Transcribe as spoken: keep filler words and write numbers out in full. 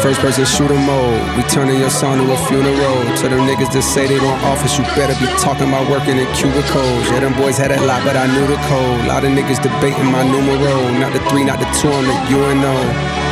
first person shooter mode. We turning your song to a funeral. To them niggas that say they want office, you better be talking about working in cubicles. Yeah, them boys had that lot, but I knew the code. Lot of niggas debating my numero. Not the three, not the two, I'm the U N O.